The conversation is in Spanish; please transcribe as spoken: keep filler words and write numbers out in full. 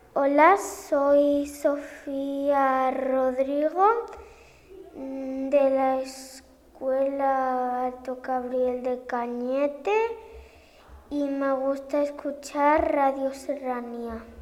Hola, soy Sofía Rodrigo de la Escuela Alto Gabriel de Cañete y me gusta escuchar Radio Serranía.